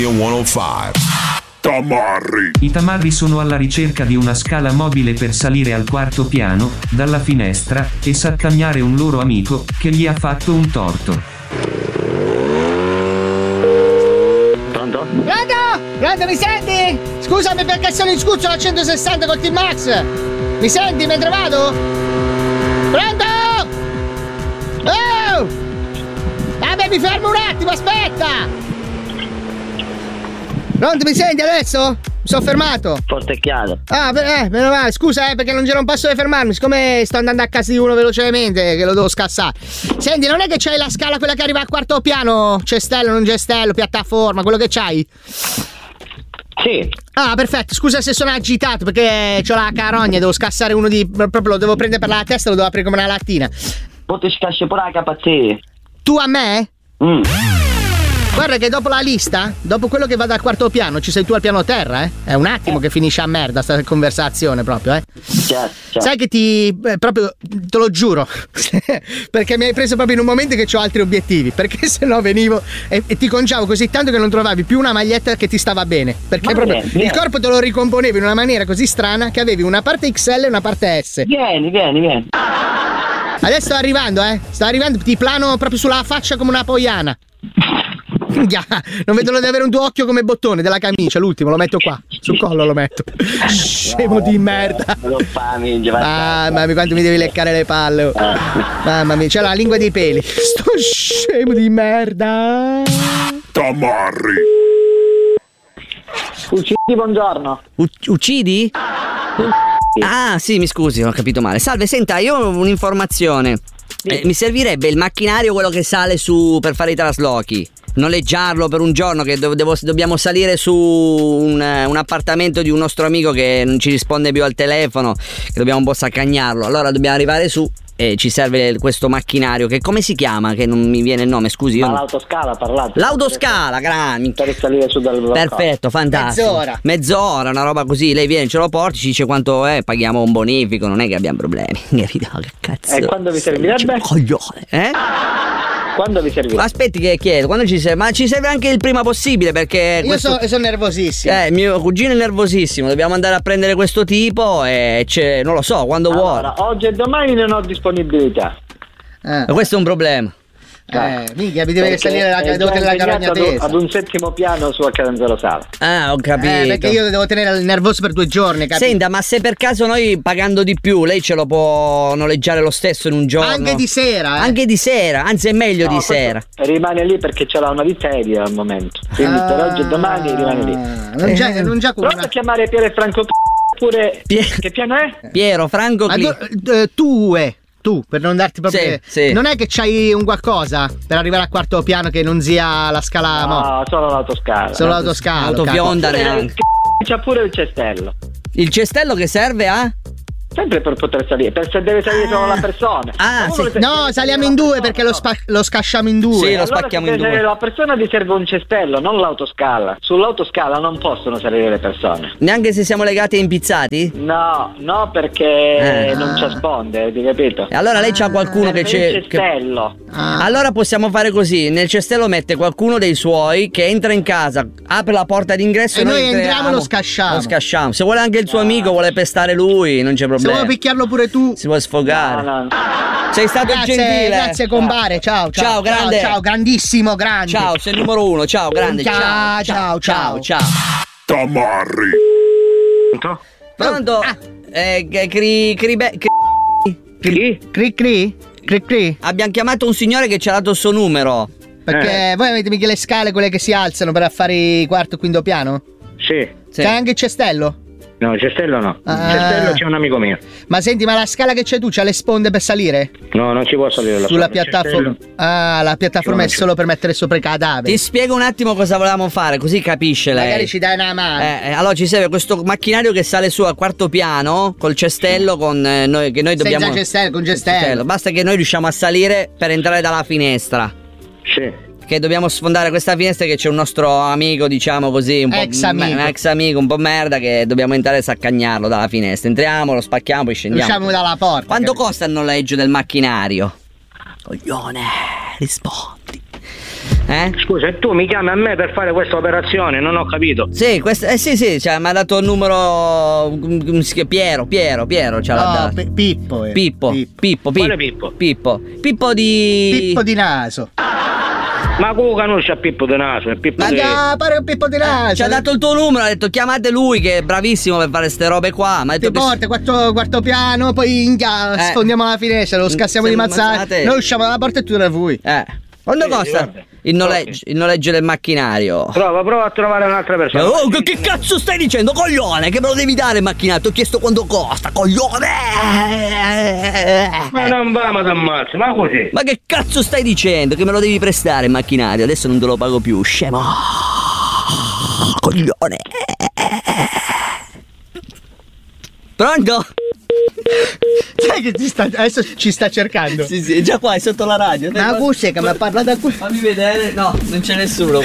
105. Tamarri. I tamarri sono alla ricerca di una scala mobile per salire al quarto piano, dalla finestra, e saccagnare un loro amico, che gli ha fatto un torto. Pronto? Pronto? Pronto, mi senti? Scusami perché sono in scucciola a 160 col T-Max. Mi senti mentre vado? Pronto? Oh! Vabbè, mi fermo un attimo, aspetta! Pronto, mi senti adesso? Mi sono fermato. Forte e chiaro. Ah, meno male, scusa, perché non c'era un passo di fermarmi. Siccome sto andando a casa di uno velocemente, che lo devo scassare. Senti, non è che c'hai la scala quella che arriva al quarto piano? Cestello, non cestello, piattaforma, quello che c'hai? Sì. Ah, perfetto, scusa se sono agitato, perché c'ho la carogna, devo scassare uno di... proprio lo devo prendere per la testa, lo devo aprire come una lattina. Poi ti scasci pure la KC. Tu a me? Guarda che dopo la lista, dopo quello che va dal quarto piano, ci sei tu al piano terra, eh? È un attimo che finisce a merda sta conversazione proprio, eh? Certo. Sai che proprio, te lo giuro, perché mi hai preso proprio in un momento che ho altri obiettivi, perché se no venivo e ti conciavo così tanto che non trovavi più una maglietta che ti stava bene, perché proprio il corpo te lo ricomponevi in una maniera così strana che avevi una parte XL e una parte S. Vieni. Adesso sto arrivando, ti plano proprio sulla faccia come una poiana. Non vedo l'ora di avere un tuo occhio come bottone della camicia, l'ultimo lo metto qua, sul collo lo metto. Scemo di merda. Mamma mia, quanto mi devi leccare le palle, oh. Mamma mia, c'è la lingua dei peli. Sto scemo di merda. Tamarri. Uccidi, buongiorno. Uccidi? Ah, sì, mi scusi, ho capito male. Salve, senta, io ho un'informazione. Mi servirebbe il macchinario, quello che sale su per fare i traslochi. Noleggiarlo per un giorno, che dobbiamo salire su un appartamento di un nostro amico che non ci risponde più al telefono, che dobbiamo un po' saccagnarlo. Allora dobbiamo arrivare su e ci serve questo macchinario, che come si chiama? Che non mi viene il nome, scusi. Ma l'autoscala, parlate. L'autoscala, grande. Per salire su dal balcone. Perfetto, fantastico. Mezz'ora, una roba così. Lei viene, ce lo porti, ci dice quanto è, paghiamo un bonifico, non è che abbiamo problemi. Capito? Che cazzo. E quando vi servirebbe? Coglione, Quando vi servirà? Aspetti che chiedo, quando ci serve? Ma ci serve anche il prima possibile, perché io sono nervosissimo. Mio cugino è nervosissimo, dobbiamo andare a prendere questo tipo e non lo so, quando vuole. Oggi e domani non ho disponibilità. Questo è un problema. Minchia, mi deve salire devo tenere la carogna tesa ad un settimo piano su H0 Sala. Ah, ho capito. Perché io devo tenere il nervoso per 2 giorni, capito? Senta, ma se per caso noi pagando di più, lei ce lo può noleggiare lo stesso in un giorno? Anche di sera, Anche di sera, anzi è meglio di sera. Rimane lì perché ce l'ha una di ferie al momento. Quindi per oggi e domani rimane lì. Non già come Prova a chiamare Piero e Franco oppure che piano è? Piero, Franco Tu, per non darti proprio... Sì. Non è che c'hai un qualcosa per arrivare al quarto piano che non sia la scala... No, solo l'autoscala. Solo l'autoscala. Autobionda neanche. C'ha pure il cestello. Il cestello che serve a? Sempre per poter salire, se deve salire solo la persona. No, saliamo in 2 perché lo scasciamo in 2. Sì, lo spacchiamo in 2. La persona ti serve un cestello, non l'autoscala. Sull'autoscala non possono salire le persone. Neanche se siamo legati e impizzati? No, perché non ci risponde, hai capito? E allora lei c'ha qualcuno che c'è. Il cestello. Allora possiamo fare così: nel cestello mette qualcuno dei suoi che entra in casa, apre la porta d'ingresso e noi entriamo e lo scasciamo. Se vuole anche il suo amico, vuole pestare lui, non c'è problema. Se vuoi picchiarlo pure tu, si vuole sfogare. No. Sei stato gentile. Grazie compare, ciao grande. Ciao, grandissimo, grande. Ciao, sei il numero 1, ciao grande. Ciao. Tamarri. Pronto? Cri. Abbiamo chiamato un signore che ci ha dato il suo numero. Perché voi avete mica le scale, quelle che si alzano per fare il quarto e quinto piano? Sì. C'è anche il cestello? No, il cestello no. Il cestello c'è un amico mio. Ma senti, ma la scala che c'è tu c'ha le sponde per salire? No, non ci può salire sulla piattaforma. La piattaforma è solo per mettere sopra i cadaveri. Ti spiego un attimo cosa volevamo fare, così capisce lei. Magari ci dai una mano. Allora ci serve questo macchinario che sale su al quarto piano col cestello con noi, che noi dobbiamo. Senza cestello, con cestello. Basta che noi riusciamo a salire per entrare dalla finestra. Sì. Che dobbiamo sfondare questa finestra, che c'è un nostro amico, diciamo così, un ex amico, un po' merda, che dobbiamo entrare a saccagnarlo dalla finestra. Entriamo, lo spacchiamo, poi scendiamo. Usciamo dalla porta. Quanto costa il noleggio del macchinario? Coglione, rispondi. Scusa, e tu mi chiami a me per fare questa operazione? Non ho capito. Sì, sì, cioè, mi ha dato il numero. Come si chiama? Piero ce l'ha dato. Pippo. Pippo. Quale Pippo? Pippo di naso. Ma come conosci a Pippo di naso? Pare un Pippo di naso. Ci ha dato il tuo numero, ha detto chiamate lui che è bravissimo per fare ste robe qua. Ma ha detto ti porta quarto piano, poi sfondiamo la finestra, lo scassiamo di mazzate. Noi usciamo dalla porta e tu da voi. Quanto costa il noleggio del macchinario? Prova a trovare un'altra persona. Oh, che cazzo stai dicendo, coglione? Che me lo devi dare il macchinario? Ti ho chiesto quanto costa, coglione! Ma non va, ma t'ammazzo, ma così? Ma che cazzo stai dicendo? Che me lo devi prestare il macchinario? Adesso non te lo pago più, scemo! Coglione! Pronto? Sai che adesso ci sta cercando? Sì, è già qua, è sotto la radio. Ma che mi parla da qui? Fammi vedere. No, non c'è nessuno.